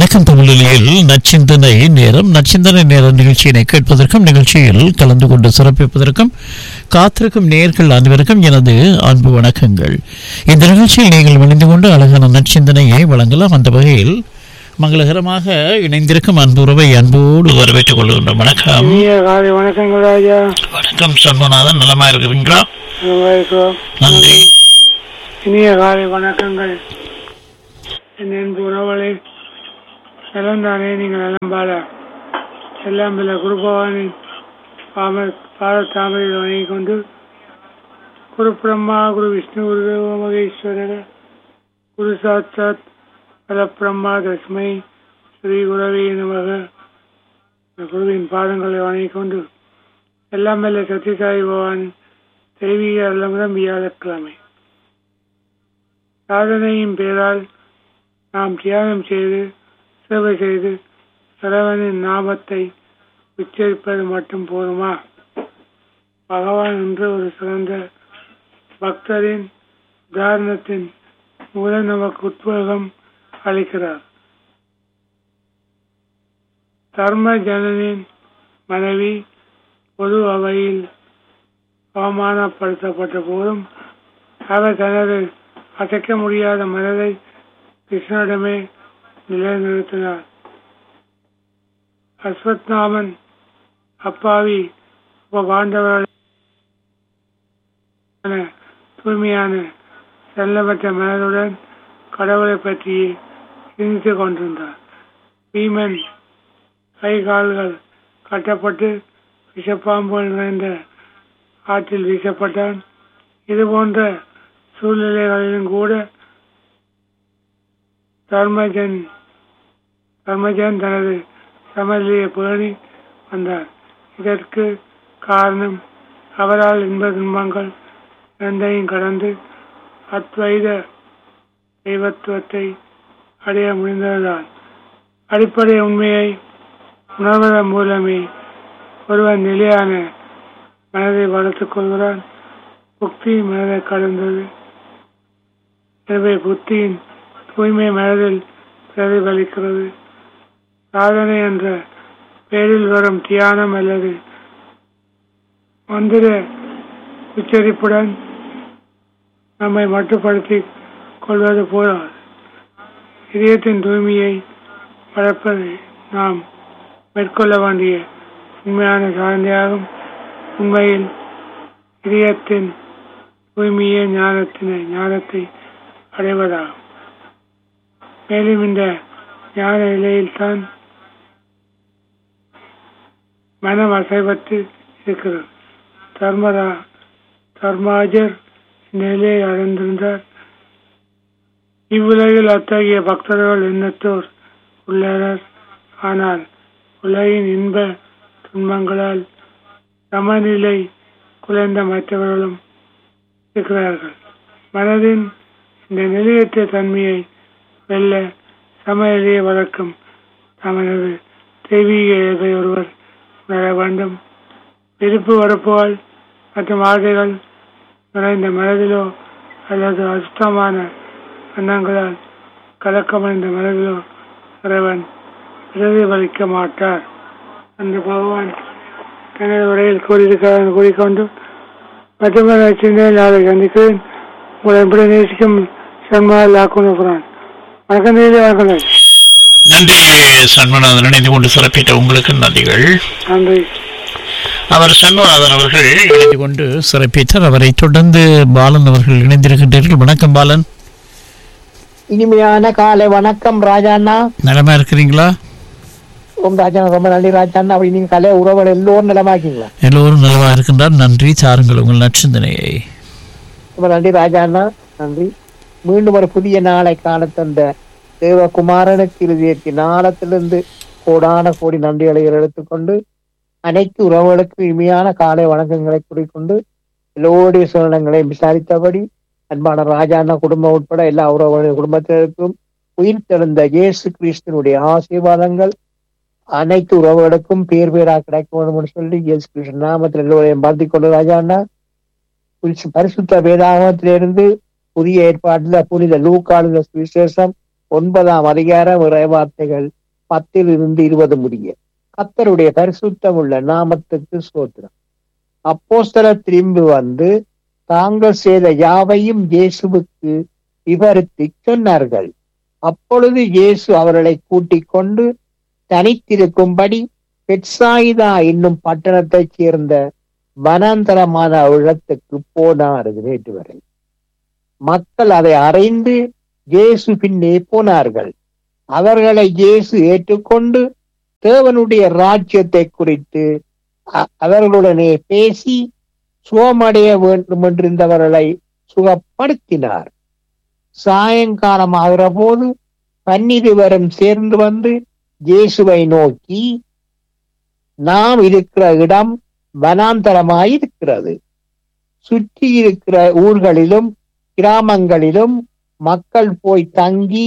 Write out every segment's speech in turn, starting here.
வணக்கம் தமிழில் நச்சிந்தனை நேரம். நச்சிந்தனை நேர நிகழ்ச்சியினை கேட்பதற்கும் நிகழ்ச்சியில் கலந்து கொண்டு சிறப்பிப்பதற்கும் காத்திருக்கும் நேயர்கள் அனைவருக்கும் எனது அன்பு வணக்கங்கள். இந்த நிகழ்ச்சியில் நீங்கள் இணைந்து கொண்டு அழகான நச்சிந்தனையை வழங்கலாம். அந்த வகையில் மங்களகரமாக இணைந்திருக்கும் அன்பு உறவை அன்போடு வரவேற்றுக் கொள்கின்றோம். வணக்கம். வணக்கங்கள் ராஜா. வணக்கம் சண்முகநாதன். நலமா இருக்கிறீங்களா? நன்றி. இனிய காலை வணக்கங்கள். என் அன்பு உறவுகளை நலம் தானே? நீங்கள் நலம் பால எல்லாம் பிற குருபவானின் பாதத்தாமரை வணங்கி கொண்டு குரு பிரம்மா குரு விஷ்ணு குரு தேவோ மகேஸ்வரர் குரு சாட்சாத் பரபிரம்மா தஸ்மை ஸ்ரீ குரவே நமக. குருவின் பாதங்களை வணங்கி கொண்டு எல்லாம் வல்ல சத்யசாயி பகவான் தெய்வீக அருளமுடன் வியாழக்கிழமை சாதனையின் பேரால் நாம் தியானம் செய்து சேவை செய்து இறைவனின் நாமத்தை உச்சரிப்பது மட்டும் போதுமா? பகவான் என்று ஒரு சிறந்த பக்தரின் உதாரணத்தின் மூலம் நமக்கு உத்வேகம் அளிக்கிறார். தர்ம ஜனனின் மனைவி பொது அவையில் அவமானப்படுத்தப்பட்ட போதும் அவர் தனது அசைக்க முடியாத மனதை கிருஷ்ணனிடமே நிலைநிறுத்தினார். அஸ்வத்நாமன் அப்பாவி பாண்டவர்களான தூய்மையான செல்லப்பட்ட மனதுடன் கடவுளை பற்றி சிந்தித்துக் கொண்டிருந்தார். பீமன் கை கால்கள் கட்டப்பட்டு விஷப்பாம்புகள் நிறைந்த ஆற்றில் வீசப்பட்டான். இது போன்ற சூழ்நிலைகளிலும் கூட தர்மஜன் தனது சமநிலையை பேணி வந்தார். இதற்கு காரணம் அவரால் இன்ப துன்பங்கள் இரண்டையும் கடந்து அத்வைத தெய்வத்துவத்தை அடைய முடிந்ததுதான். அடிப்படை உண்மையை உணர்வதன் மூலமே ஒருவன் நிலையான மனதை வளர்த்துக் கொள்கிறான். புக்தி மனதை கடந்தது. எனவே புத்தியின் தூய்மை மனதில் பிரதிபலிக்கிறது. சாதனை என்ற பெயரில் வரும் தியானம் அல்லது மந்திர உச்சரிப்புடன் நம்மை மட்டுப்படுத்திக் கொள்வது போதாது. இதயத்தின் தூய்மையை வளர்ப்பது நாம் மேற்கொள்ள வேண்டிய உண்மையான சாதனையாகும். உண்மையில் இதயத்தின் தூய்மையே ஞானத்தை அடைவதாகும். மேலும் இந்த ஞான நிலையில்தான் மனம் அசைவற்று இருக்கிறது. தர்மாஜர் நிலையை அடைந்திருந்தார். இவ்வுலகில் அத்தகைய பக்தர்கள் எண்ணத்தோர் உள்ளனர். ஆனால் உலகின் இன்ப துன்பங்களால் சமநிலை குலைந்த மற்றவர்களும் இருக்கிறார்கள். மனதின் இந்த நிலையற்ற தன்மையை வெல்ல சமநிலையை வளர்க்கும் தமது தெய்வீக இயல்பை ஒருவர் உணர வேண்டும். விருப்பு வெறுப்புகள் மற்றும் ஆசைகள் நிறைந்த மனதிலோ அல்லது அசுத்தமான எண்ணங்களால் கலக்கமடைந்த மனதிலோ இறைவன் பிரதிபலிக்க மாட்டார் என்று பகவான் தனது உரையில் கூறியிருக்கிறார் கூறிக்கொண்டு மற்றொரு சிந்தனை நாளை சந்திக்கிறேன். உங்களை எப்படி நேசிக்கும் சண்முகன். வணக்கம். நன்றி சண்முகநாதன். இணைந்து கொண்டு சிறப்பித்த உங்களுக்கு நன்றிகள். நன்றி. அவர் சண்முகநாதன் அவர்கள் இணைந்து கொண்டு சிறப்பித்தார். அவரை தொடர்ந்து பாலன் அவர்கள் இணைந்திருக்கின்றீர்கள். வணக்கம் பாலன். இனிமையான காலை வணக்கம் ராஜாண்ணா. நலமா இருக்கிறீங்களா? ஓம் ராஜா, ரொம்ப நன்றி ராஜாண்ணா. அப்படி நீங்க கலை உறவுகள் எல்லோரும் நலமாக்கீங்களா? எல்லோரும் நலமா இருக்கின்றார். நன்றி. தாருங்கள் உங்கள் நற்சிந்தனையை. ரொம்ப நன்றி ராஜாண்ணா. நன்றி. மீண்டும் ஒரு புதிய நாளை காண தந்த தேவகுமாரனுக்கு இறுதியேற்றி நாளத்திலிருந்து கோடான கோடி நன்றிகளை எடுத்துக்கொண்டு அனைத்து உறவுகளுக்கு இனிமையான காலை வணக்கங்களை கூறிக்கொண்டு எல்லோருடைய சூழ்நிலைகளை விசாரித்தபடி அன்பான ராஜாண்ணா குடும்பம் உட்பட எல்லா உறவுகளுடைய குடும்பத்தினருக்கும் உயிர் தெழுந்த இயேசு கிறிஸ்துவனுடைய ஆசீர்வாதங்கள் அனைத்து உறவுகளுக்கும் பேர் பேராக கிடைக்க வேண்டும் என்று சொல்லி இயேசு கிறிஸ்து நாமத்தில் எல்லோரையும் பார்த்திக் கொண்டு ராஜாண்ணா பரிசுத்த வேதாகமத்திலிருந்து புதிய ஏற்பாட்டில் புனித லூக்காளுத சுவிசேஷம் 9ஆம் அதிகாரம் இறை வார்த்தைகள் 10-20 முடிய. கர்த்தருடைய பரிசுத்தம் உள்ள நாமத்துக்கு ஸ்தோத்திரம். அப்போஸ்தலர் திரும்பி வந்து தாங்கள் செய்த யாவையும் இயேசுவுக்கு விவரித்து சொன்னார்கள். அப்பொழுது இயேசு அவர்களை கூட்டிக் கொண்டு தனித்திருக்கும்படி பெத்சாயிதா என்னும் பட்டணத்தைச் சேர்ந்த வனாந்தரமான இடத்துக்கு போனார். நேற்று வரை மக்கள் அதை அறிந்து இயேசு பின்னே போனார்கள். அவர்களை இயேசு ஏற்றுக்கொண்டு தேவனுடைய ராஜ்யத்தை குறித்து அவர்களுடனே பேசி சுகமடைய வேண்டும் என்றிருந்தவர்களை சுகப்படுத்தினார். சாயங்காலம் ஆகிற போது 12 சேர்ந்து வந்து இயேசுவை நோக்கி, நாம் இருக்கிற இடம் வனாந்தரமாயிருக்கிறது. சுற்றி இருக்கிற ஊர்களிலும் கிராமங்களிலும் மக்கள் போய் தங்கி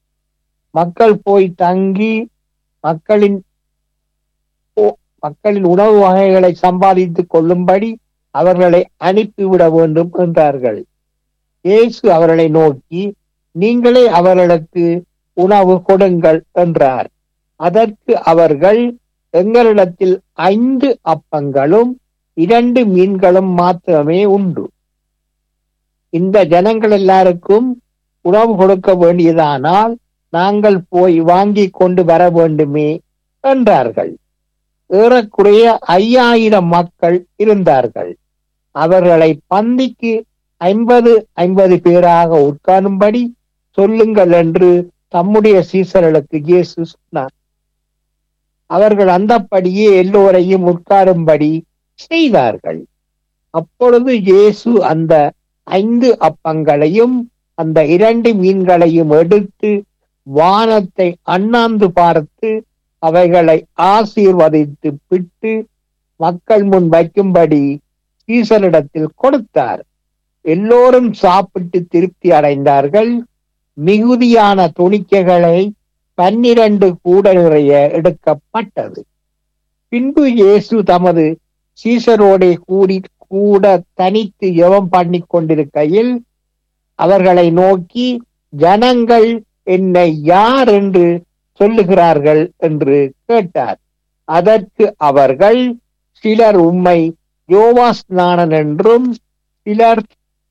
மக்களின் உணவு வகைகளை சம்பாதித்துக் கொள்ளும்படி அவர்களை அனுப்பிவிட வேண்டும் என்றார்கள். இயேசு அவர்களை நோக்கி, நீங்களே அவர்களுக்கு உணவு கொடுங்கள் என்றார். அதற்கு அவர்கள், எங்களிடத்தில் 5 அப்பங்களும் 2 மீன்களும் மாத்திரமே உண்டு. இந்த ஜனங்கள் எல்லாருக்கும் உணவு கொடுக்க வேண்டியதானால் நாங்கள் போய் வாங்கி கொண்டு வர வேண்டுமே என்றார்கள். ஏறக்குறைய 5000 மக்கள் இருந்தார்கள். அவர்களை பந்திக்கு 50 பேராக உட்காரும்படி சொல்லுங்கள் என்று தம்முடைய சீசர்களுக்கு இயேசு சொன்னார். அவர்கள் அந்தப்படியே எல்லோரையும் உட்காரும்படி செய்தார்கள். அப்பொழுது இயேசு அந்த 5 அப்பங்களையும் அந்த 2 மீன்களையும் எடுத்து வானத்தை அண்ணாந்து பார்த்து அவைகளை ஆசீர்வதித்து பிட்டு மக்கள் முன் வைக்கும்படி சீசரிடத்தில் கொடுத்தார். எல்லோரும் சாப்பிட்டு திருப்தி அடைந்தார்கள். மிகுதியான துணிக்கைகளை 12 கூட நிறைய எடுக்கப்பட்டது. பின்பு இயேசு தமது சீசரோடே கூட தனித்து ஜெபம் பண்ணி கொண்டிருக்கையில் அவர்களை நோக்கி, ஜனங்கள் என்னை யார் என்று சொல்லுகிறார்கள் என்று கேட்டார். அதற்கு அவர்கள், சிலர் உம்மை யோவாஸ்நானன் என்றும், சிலர்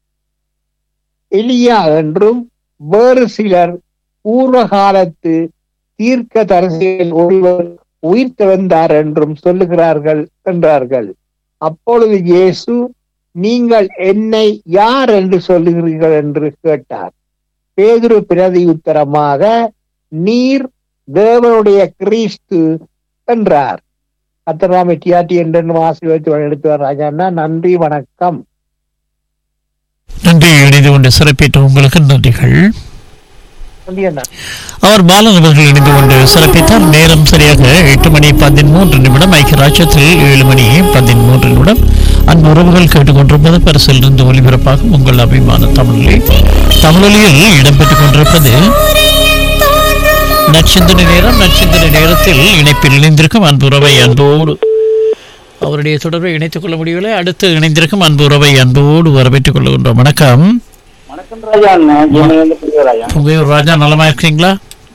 எலியா என்றும், வேறு சிலர் பூர்வ காலத்து தீர்க்கதரிசியில் ஒருவர் உயிர்த்தெழுந்தார் என்றும் சொல்லுகிறார்கள் என்றார்கள். அப்பொழுது இயேசு, நீங்கள் என்னை யார் என்று சொல்லுகிறீர்கள் என்று கேட்டார். பேதுரு பிரதி உத்தரமாக, நீர் தேவனுடைய கிறிஸ்து என்றார். கர்த்தராமே டிஆர்டி என்று ஆசீர்வதித்து எடுத்துவார். ராஜாண்ணா, நன்றி, வணக்கம். நன்றி. இணைந்து கொண்டு சிறப்பித்த உங்களுக்கு நன்றிகள். அவர் பாலன் அவர்கள் இணைந்து கொண்டு சிறப்பித்தார். நேரம் சரியாக 8:13 ஐக்கிய ராஜ்யத்தில் 7:13. அன்பு உறவுகள் கேட்டுக்கொண்டிருப்பது பரிசிலிருந்து ஒலிபரப்பாகும் உங்கள் அபிமான தமிழொலியில் இடம்பெற்றுக் கொண்டிருப்பது நற்சிந்தனை நேரம். நற்சிந்தனை நேரத்தில் இணைப்பில் இணைந்திருக்கும் அன்பு உறவை அன்போடு அவருடைய தொடர்பை இணைத்துக் கொள்ள முடியவில்லை. அடுத்து இணைந்திருக்கும் அன்பு உறவை அன்போடு வரவேற்றுக் கொள்கின்றோம். வணக்கம். புகையூர் ராஜா, நலமா இருக்கிறீங்களா?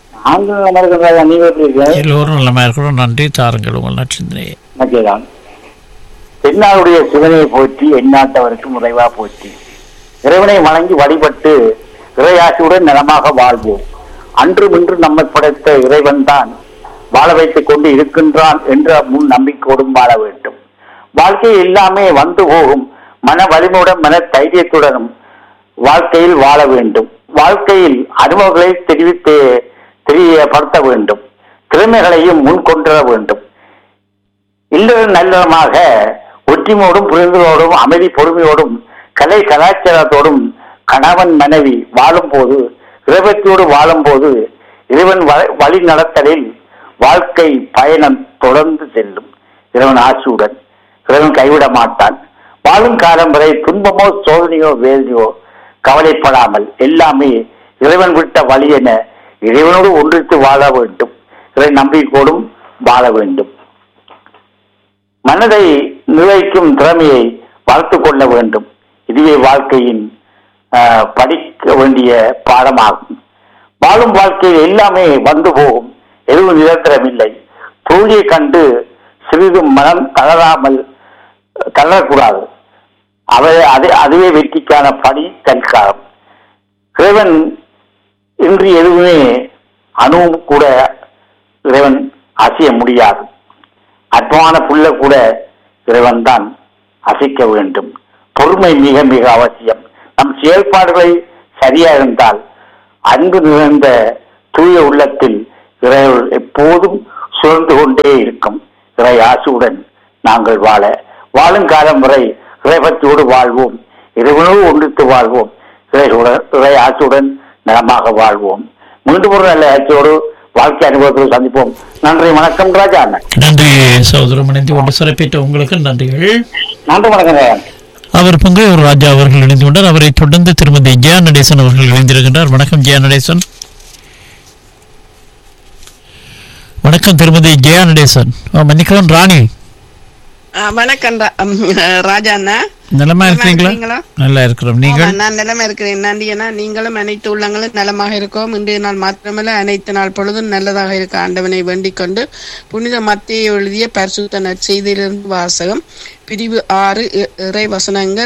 எல்லோரும் நலமா இருக்கிறோம். நன்றி. தாருங்கள் உங்கள் நற்சிந்தனையை. தென்னாளுடைய சிவனையை போற்றி எந்நாட்டவருக்கு முறைவா போற்றி இறைவனை வணங்கி வழிபட்டு இறையாசியுடன் நலமாக வாழ்வோம். அன்றும் இன்று நம்மை படைத்த இறைவன் தான் வாழ வைத்துக் கொண்டு இருக்கின்றான் என்ற முன் நம்பிக்கையோடும் வாழ வேண்டும். வாழ்க்கை எல்லாமே வந்து போகும். மன வலிமையுடன் மன தைரியத்துடனும் வாழ்க்கையில் வாழ வேண்டும். வாழ்க்கையில் அனுபவங்களை தெரியப்படுத்த வேண்டும். திறமைகளையும் முன்கொண்டு வேண்டும். இல்லற நல்லமாக ஒற்றுமையோடும் புரிதலோடும் அமைதி பொறுமையோடும் கலை கலாச்சாரத்தோடும் கணவன் மனைவி வாழும் போது, இறைவத்தோடு வாழும் போது இறைவன் வழி நடத்தலில் வாழ்க்கை பயணம் தொடர்ந்து செல்லும். இறைவன் ஆசியுடன் இறைவன் கைவிட மாட்டான். வாழும் காலம் வரை துன்பமோ சோதனையோ வேதனையோ கவலைப்படாமல் எல்லாமே இறைவன் விட்ட வழி என இறைவனோடு ஒன்றித்து வாழ வேண்டும். இறை நம்பிக்கையோடும் வாழ வேண்டும். மனதை நிர்வகிக்கும் திறமையை வளர்த்து கொள்ள வேண்டும். இதுவே வாழ்க்கையின் படிக்க வேண்டிய பாடமாகும். வாழும் வாழ்க்கையில் எல்லாமே வந்து போகும். எதுவும் நிரந்தரமில்லை. தோல்வியை கண்டு சிறிதும் மனம் தளரக்கூடாது. அதுவே வெற்றிக்கான பணி தற்காலம். இறைவன் இன்றி எதுவுமே அணுவும் கூட இறைவன் அசைய முடியாது. அற்பமான புல்ல கூட இறைவன் தான் அசைக்க வேண்டும். பொறுமை மிக மிக அவசியம். நம் செயல்பாடுகளை சரியா இருந்தால் அன்பு நிறைந்த தூய உள்ளத்தில் இறைவன் எப்போதும் சுழன்று கொண்டே இருக்கும். இறை ஆசியுடன் நாங்கள் வாழும் காலம் வரை இறைபக்தியோடு வாழ்வோம். இறைவனோடு ஒன்றித்து வாழ்வோம். இறை ஆசியுடன் நலமாக வாழ்வோம். மீண்டும் ஒரு நல்ல ஆட்சியோடு வாழ்க்கை அனுபவத்தோடு சந்திப்போம். நன்றி, வணக்கம் ராஜா. நன்றி சகோதரம், இணைந்து கொண்டு சிறப்பித்த உங்களுக்கு நன்றிகள். நன்றி, வணக்கம். அவர் பொங்கையூர் ராஜா அவர்கள் இணைந்து கொண்டார். அவரை தொடர்ந்து திருமதி ஜெயா நடேசன் அவர்கள் இணைந்திருக்கின்றார். வணக்கம் ஜெயா நடேசன். வணக்கம் திருமதி ஜெயா நடேசன். மன்னிக்கவும் ராணி. வணக்கம் ராஜா அண்ணா. நலமா இருக்கிறீங்களா? நல்லா இருக்கிறோம். நீங்கள்? நான் நிலமா இருக்கிறேன் நன்றி அண்ணா. நீங்களும் அனைத்து உள்ளங்களும் நலமாக இருக்கோம். இன்றைய நாள் மாத்திரமல்ல, அனைத்து நாள் பொழுதும் நல்லதாக இருக்க ஆண்டவனை வேண்டிக் கொண்டு புனித மத்தேயு எழுதிய பரிசுத்த நற்செய்தியிலிருந்து வாசகம். பிரிவு 6 இறை வசனங்கள்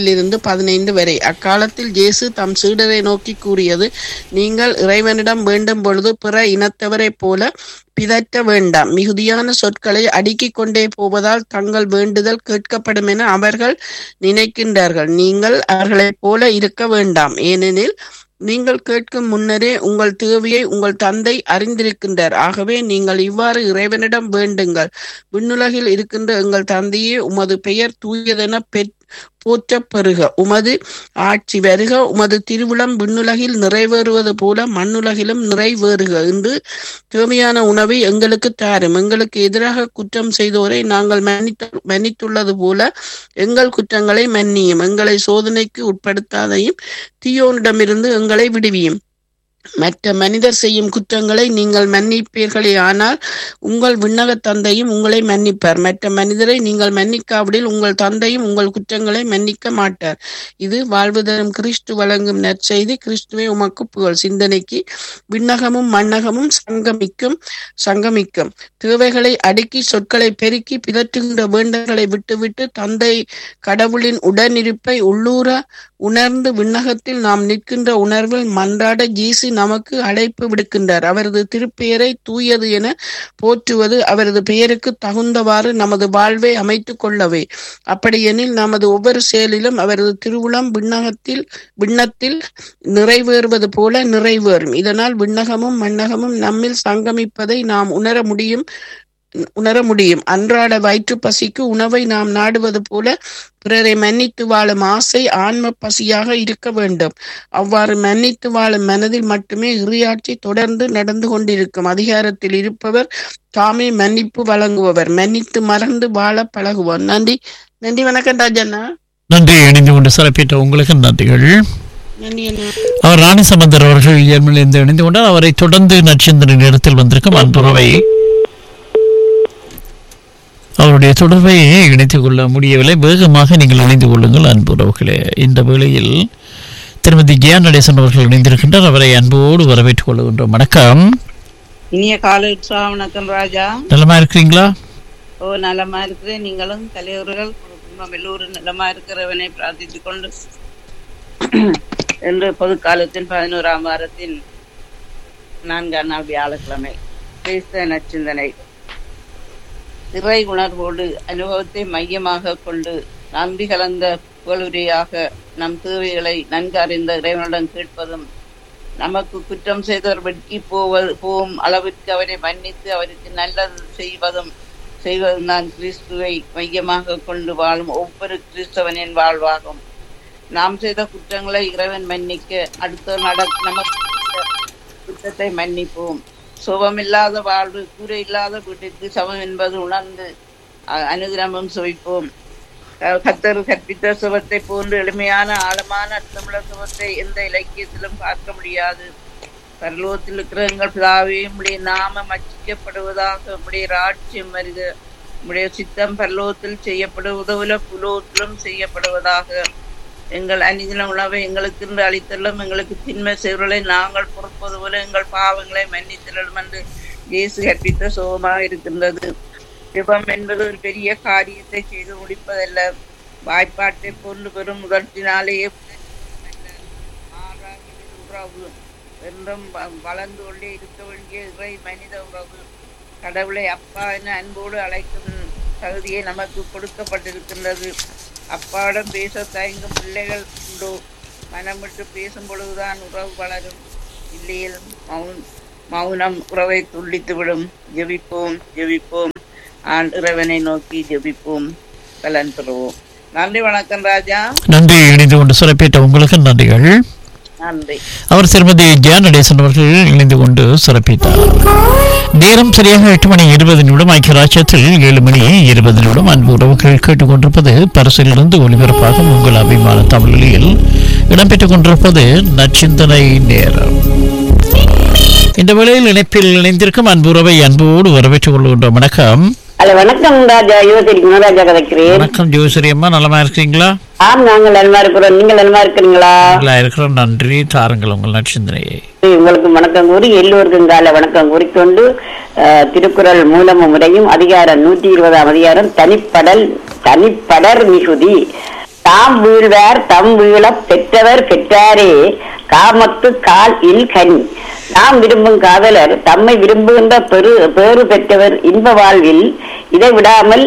7-15 வரை. அக்காலத்தில் இயேசு தம் சீடரை நோக்கி கூறியது: நீங்கள் இறைவனிடம் வேண்டும் பொழுது பிற இனத்தவரை போல பிதற்ற வேண்டாம். மிகுதியான சொற்களை அடுக்கிக் கொண்டே போவதால் தங்கள் வேண்டுதல் கேட்கப்படும் என அவர்கள் நினைக்கின்றார்கள். நீங்கள் அவர்களைப் போல இருக்க வேண்டாம். ஏனெனில் நீங்கள் கேட்கும் முன்னரே உங்கள் தேவையை உங்கள் தந்தை அறிந்திருக்கின்றார். ஆகவே நீங்கள் இவ்வாறு இறைவனிடம் வேண்டுங்கள்: விண்ணுலகில் இருக்கின்ற எங்கள் தந்தையே, உமது பெயர் தூயதென போற்ற பெறுக. உமது ஆட்சி வருக. உமது திருவுளம் விண்ணுலகில் நிறைவேறுவது போல மண்ணுலகிலும் நிறைவேறுக. என்று தேவையான உணவை எங்களுக்கு தாரும். எங்களுக்கு எதிராக குற்றம் செய்தோரை நாங்கள் மன்னித்துள்ளது போல எங்கள் குற்றங்களை மன்னியும். எங்களை சோதனைக்கு உட்படுத்தாதையும் தீயோனிடமிருந்து எங்களை விடுவியும். மற்ற மனிதர் செய்யும் குற்றங்களை நீங்கள் மன்னிப்பீர்களே, ஆனால் உங்கள் விண்ணக தந்தையும் உங்களை மன்னிப்பார். மற்ற மனிதரை நீங்கள் மன்னிக்காவிடில் உங்கள் தந்தையும் உங்கள் குற்றங்களை மன்னிக்க மாட்டார். இது வாழ்வு தரும் கிறிஸ்து வழங்கும் நற்செய்தி. கிறிஸ்துவே உமக்கு புகழ். சிந்தனைக்கு: விண்ணகமும் மண்ணகமும் சங்கமிக்கும். தேவைகளை அடுக்கி சொற்களை பெருக்கி பிதற்றுகின்ற வேண்டங்களை விட்டுவிட்டு தந்தை கடவுளின் உடனிருப்பை உள்ளூர உணர்ந்து விண்ணகத்தில் நாம் நிற்கின்ற உணர்வில் மன்றாட இயேசு நமக்கு அழைப்பு விடுக்கின்றார். அவரது திருப்பெயரை தூயது என போற்றுவது, அவரது பெயருக்கு தகுந்தவாறு நமது வாழ்வை அமைத்துக் கொள்ளவே. அப்படியெனில் நமது ஒவ்வொரு செயலிலும் அவரது திருவுளம் விண்ணத்தில் நிறைவேறுவது போல நிறைவேறும். இதனால் விண்ணகமும் மண்ணகமும் நம்மில் சங்கமிப்பதை நாம் உணர முடியும். அன்றாட வயிற்று பசிக்கு உணவை நாம் நாடுவது போல பிறரை மன்னித்து வாழும் ஆசை ஆன்ம பசியாக இருக்க வேண்டும். அவ்வாறு மன்னித்து வாழும் மனதில் மட்டுமே இறையாட்சி தொடர்ந்து நடந்து கொண்டிருக்கும். அதிகாரத்தில் இருப்பவர் தாமே மன்னிப்பு வழங்குபவர். மன்னித்து மறந்து வாழ பழகுவார். நன்றி. வணக்கம் ராஜண்ணா. நன்றி. இணைந்து கொண்டு சிறப்பித்த உங்களுக்கு நன்றிகள். நன்றி அண்ணா. அவர் ராணி சம்பந்தர் அவர்கள் இணைந்து கொண்டார். அவரை தொடர்ந்து நற்சிந்தனை நேரத்தில் வந்திருக்கும் அன்புறவை அவருடைய தொடர்பை இணைத்துக் கொள்ள முடியவில்லை. வேகமாக நீங்கள் இணைந்து கொள்ளுங்கள் அன்புறவுகளே. இந்த வேளையில் திருமதி ஜெயா நடேசன் அவர்கள் இணைந்திருக்கின்றார். அவரை அன்போடு வரவேற்றுக் கொள்கின்றோம். வணக்கம். இனிய காலை வணக்கம் ராஜா. நலமா இருக்கிறீங்களா? நலமா இருக்கிறேன். நீங்களும் தலைவர்கள் குடும்பம் எல்லோரும் நலமா இருக்கிறவனை பிரார்த்தித்துக் கொண்டு இன்று பொது காலத்தின் 11ஆம் வாரத்தின் 4ஆம் நாள் வியாழக்கிழமை கிறிஸ்தவ நற்சிந்தனை. இறை உணர்வோடு அனுபவத்தை மையமாக கொண்டு நம்பி கலந்த புகழுரையாக நம் தேவைகளை நன்கு அறிந்த இறைவனிடம் கேட்பதும், நமக்கு குற்றம் செய்தவர் வெட்கி போகும் அளவிற்கு அவரை மன்னித்து அவருக்கு நல்லது செய்வதும் தான் கிறிஸ்துவை மையமாக கொண்டு வாழும் ஒவ்வொரு கிறிஸ்தவனின் வாழ்வாகும். நாம் செய்த குற்றங்களை இறைவன் மன்னிக்க அடுத்த நமக்கு குற்றத்தை மன்னிப்போம். சுபமில்லாத வாழ்வு கூரை இல்லாத வீட்டிற்கு சமம் என்பது உணர்ந்து அனுதினமும் சுவைப்போம். கர்த்தர் கற்பித்த சுபத்தை போன்று எளிமையான ஆழமான அர்த்தமுள்ள சுபத்தை எந்த இலக்கியத்திலும் பார்க்க முடியாது. பரலோகத்தில் இருக்கிற எங்கள் பிதாவே, உம்முடைய நாமம் அர்ச்சிக்கப்படுவதாக. உம்முடைய ராஜ்யம் வருக. உம்முடைய சித்தம் பரலோகத்தில் செய்யப்படுவது போல புலோகத்திலும் செய்யப்படுவதாக. எங்கள் அனுதின உணவை எங்களுக்கு அளித்தலும், எங்களுக்கு திண்மை செய்வர்களை நாங்கள் பொறுப்பது போல எங்கள் பாவங்களை மன்னித்தலும் என்று இயேசு கற்பித்த சுகமாக இருக்கின்றது. ஜெபம் என்பது ஒரு பெரிய காரியத்தை செய்து முடிப்பதல்ல, வாய்ப்பாட்டை பொருள் பெறும் முயற்சினாலேயே உறவு என்றும் வளர்ந்து கொண்டே இருக்க வேண்டிய இறை மனித உறவு. கடவுளை அப்பா என அன்போடு அழைக்கும் தகுதியை நமக்கு கொடுக்கப்பட்டிருக்கின்றது. அப்பாவிடம் பேச தயங்கும் பிள்ளைகள் உண்டு. மனம் விட்டு பேசும் பொழுதுதான் உறவு வளரும். இல்லையில் மௌனம் உறவை துண்டித்துவிடும். ஜெபிப்போம் ஜெபிப்போம், இறைவனை நோக்கி ஜெபிப்போம், பலன் பெறுவோம். நன்றி, வணக்கம் ராஜா. நன்றி. இணைந்து கொண்டு சிறப்பித்த உங்களுக்கு நன்றிகள். நன்றி. அவர் திருமதி ஜானடேசன் அவர்கள் இணைந்து கொண்டு சிறப்பித்தார். நேரம் சரியாக 8:20 ஐக்கிய ராஜ்யத்தில் 7:20 அன்பு உறவுகள் கேட்டுக்கொண்டிருப்பது பரிசிலிருந்து ஒளிபரப்பாக உங்கள் அபிமான தமிழில் இடம்பெற்றுக் கொண்டிருப்பது நச்சிந்தனை நேரம். இந்த வேளையில் இணைப்பில் இணைந்திருக்கும் அன்பு உறவை அன்போடு வரவேற்றுக் கொள்கின்றோம். வணக்கம். வணக்கம் ராஜா, யுவசரி குணராஜா கதைக்கிறேன். வணக்கம் ஜோசரி அம்மா, நலமா இருக்கிறீங்களா? ஆம், நாங்கள் நலமா இருக்கிறோம். நீங்கள் நலமா இருக்கிறீங்களா? நல்லா இருக்கிறோம். நன்றி. தாருங்கள் உங்கள் நற்சிந்தனையை. உங்களுக்கு வணக்கம் கூறி எல்லோருக்கும் கால வணக்கம் கூறிக்கொண்டு திருக்குறள் மூலமும் முறையும் அதிகாரம் 120 அதிகாரம் தனிப்படர் மிகுதி. தாம் வீழ்வார் தம் வீழ பெற்றவர் பெற்றாரே காமத்து கால் இல் கனி. தாம் விரும்பும் காதலர் தம்மை விரும்புகின்ற பேறு பெற்றவர் இன்ப வாழ்வில் விதை விடாமல்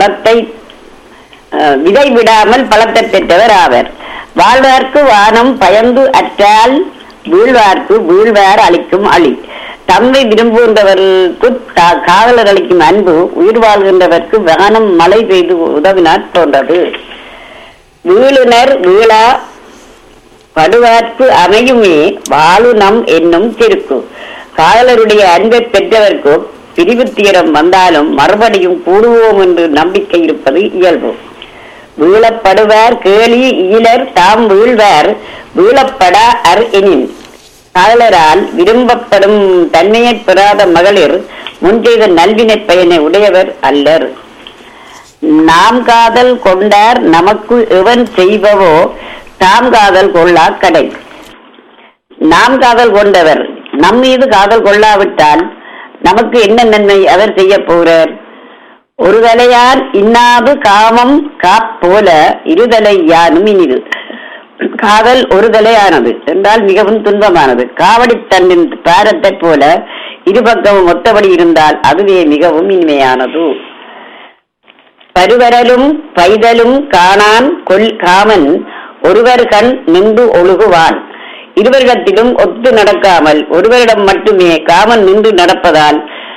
பழத்தை பெற்றவர் ஆவர். வாழ்வார்க்கு வானம் பயந்து அற்றால் வீழ்வார்க்கு வீழ்வார் அளிக்கும் அழி. தம்மை விரும்புகின்றவருக்கு காதலர் அளிக்கும் அன்பு உயிர் வாழ்கின்றவர்க்கு வானம் மழை பெய்து உதவினார் போன்றது. வீழுனர் வீழா படுவார்க்கு அமையுமே வாழுநம் என்னும் திருக்கு. காதலருடைய அன்பை பெற்றவர்க்கு பிரிவு தீரம் வந்தாலும் மறுபடியும் கூடுவோம் என்று நம்பிக்கை இருப்பது இயல்பு. வீழப்படுவார் கேலி ஈழர் தாம் வீழ்வார் வீழப்படா அர் எனின். காதலரால் விரும்பப்படும் தன்மையை பெறாத மகளிர் முன் செய்த நல்வினை பயனை உடையவர் அல்லர். நாம் காதல் கொண்டார் நமக்கு எவன் செய்பவோ தாம் காதல் கொள்ளா கடை. நாம் காதல் கொண்டவர் நம் மீது காதல் கொள்ளாவிட்டால் நமக்கு என்ன நன்மை அவர் செய்ய போகிறார்? ஒரு தலையார் இன்னாது காமம் காப்போல இருதலை யானும் இனிது. காதல் ஒரு தலையானது என்றால் மிகவும் துன்பமானது. காவடி தன்னின் பாரத்தை போல இருபக்கமும் ஒத்தபடி இருந்தால் அதுவே மிகவும் இனிமையானது. பருவரலும் பைதலும் காணான் காமன் ஒருவர் கண் நின்று ஒழுகுவான். இருவரிடத்திலும் ஒத்து நடக்காமல் ஒருவரிடம் மட்டுமே காமன் நின்று நடப்பதால்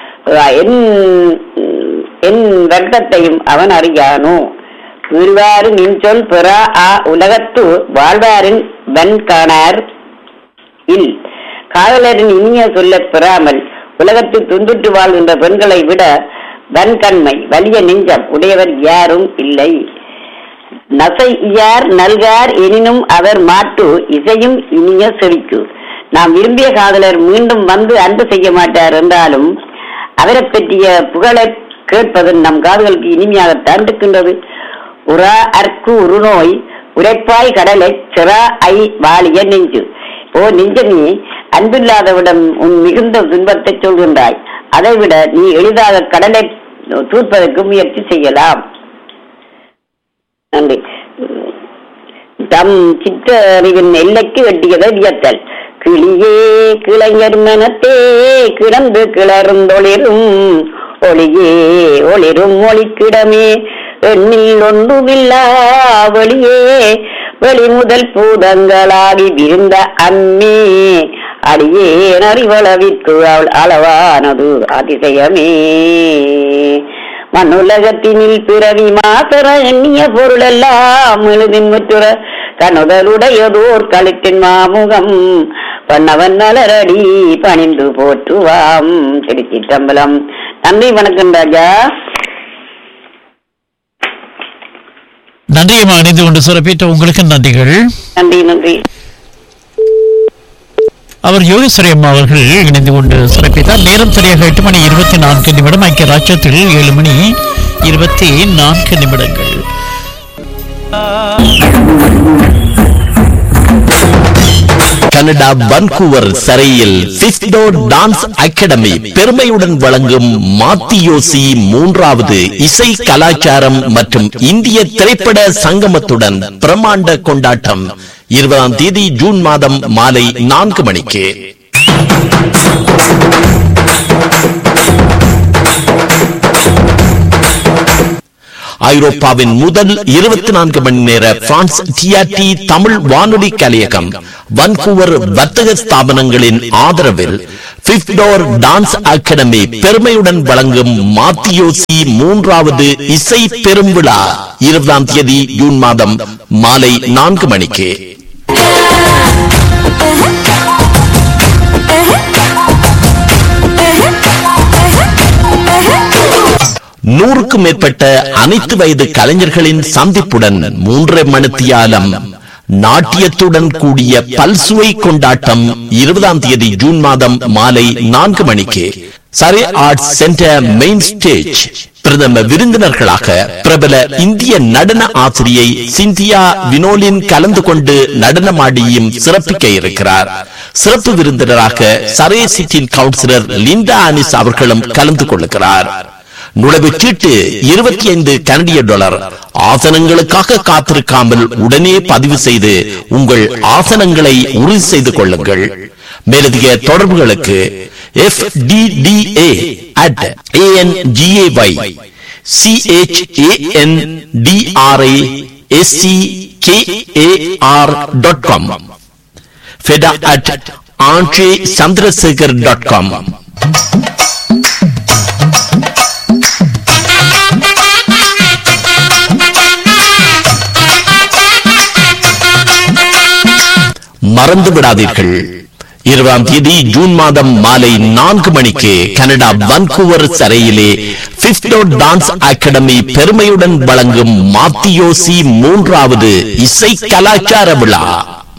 என் வருத்தத்தையும் அவன் அறியானோ. வீழ்வாறு நின்சொல் பெறா உலகத்து வாழ்வாரின் வன் காணார் இல். காதலரின் இனிய சொல்ல பெறாமல் உலகத்தில் துன்புற்று வாழ்கின்ற பெண்களை விட வன்கண்மை வலிய நெஞ்சம் உடையவர் யாரும் இல்லை. நசை இயார் நல்கார் எனினும் அவர் மாட்டு இசையும் இனிய செவிக்கு. நாம் விரும்பிய காதலர் மீண்டும் வந்து அன்பு செய்ய மாட்டார் என்றாலும் அவரை பற்றிய புகழை கேட்பது நம் காதுகளுக்கு இனிமையாகத்தான் இருக்கின்றது. உரா அற்கு உருநோய் உரைப்பாய் கடலை சிறா ஐ வாலிய நெஞ்சு. ஓ நெஞ்சமே, அன்பில்லாதவிடம் உன் மிகுந்த துன்பத்தை சொல்கின்றாய். அதைவிட நீ எளிதாக கடலை தூர்ப்பதற்கு முயற்சி செய்யலாம். நன்றி. தம் சிற்றறிவின் எல்லைக்கு எட்டியதை வியத்தல். கிளியே கிளைஞர் மனத்தே கிடந்து கிளர்ந்தொளிரும் ஒளியே ஒளிரும் ஒளிக்கிடமே எண்ணில் ஒன்றுமில்லா வெளியே வெளி முதல் பூதங்களாகி விருந்த அம்மே அடியே அறிவளவிற்கு அவள் அளவானது அதிசயமே. மண்ணுலகத்தினில் பிறவி மாசர எண்ணிய பொருளெல்லாம் எழுதின் முற்றுற கணுதலுடையதோர் களிற்றின் மாமுகம் பண்ணவன் நலரடி பணிந்து போற்றுவாம். திருச்சிற்றம்பலம். நன்றி, வணக்கம் ராஜா. நன்றியம்மா, இணைந்து கொண்டு சிறப்பித்த உங்களுக்கு நன்றிகள். நன்றி நன்றி. அவர் யோகேஸ்வரி அம்மா அவர்கள் இணைந்து கொண்டு சிறப்பித்தார். நேரம் சரியாக 8:24 ஐக்கிய ராஜ்யத்தில் 7:24. Canada Vancouver சரையில் Sisto dance academy பெருமையுடன் வழங்கும் மாத்தியோசி 3வது இசை கலாச்சாரம் மற்றும் இந்திய திரைப்பட சங்கமத்துடன் பிரமாண்ட கொண்டாட்டம் 20ஆம் தேதி ஜூன் மாதம் மாலை 4 மணிக்கு. ஐரோப்பாவின் முதல் 24 மணி நேர பிரான்ஸ் டிஆர்டி தமிழ் வானொலி கலையகம் வன்கூவர் வர்த்தக ஸ்தாபனங்களின் ஆதரவில் பிப்டோர் டான்ஸ் அகாடமி பெருமையுடன் வழங்கும் மாத்தியோசி 3வது இசை பெரும்விழா 20ஆம் தேதி ஜூன் மாதம் மாலை 4 மணிக்கு. நூறுக்கும் மேற்பட்ட அனைத்து வயது கலைஞர்களின் சந்திப்புடன் 3 மணித்தியாலம் நாட்டியத்துடன் கூடிய பல்சுவை கொண்டாட்டம் 20ஆம் தேதி ஜூன் மாதம் மாலை 4 மணிக்கு. சரே ஆர்ட்ஸ் சென்டர் மெயின் ஸ்டேஜ். பிரதம விருந்தினர்களாக பிரபல இந்திய நடன ஆசிரியை சிந்தியா வினோலின் கலந்து கொண்டு நடனமாடியும் சிறப்பிக்க இருக்கிறார். சிறப்பு விருந்தினராக சரே சிட்டின் கவுன்சிலர் லிண்டா ஆனிஸ் அவர்களும் கலந்து கொள்கிறார். நுழைவுச் சீட்டு 25 கனடிய டாலர். ஆசனங்களுக்காக காத்திருக்காமல் உடனே பதிவு செய்து உங்கள் ஆசனங்களை உறுதி செய்து கொள்ளுங்கள். மேலதிக தொடர்புகளுக்கு fdda@angavai.com feda@andresandrasekhar.com. மறந்து விடாதீர்கள். 20ஆம் தேதி ஜூன் மாதம் மாலை 4 மணிக்கு கனடா வன்கூவர் சரையிலே பிப்டோ டான்ஸ் அகாடமி பெருமையுடன் வழங்கும் மாத்தியோசி 3வது இசை கலாச்சார விழா.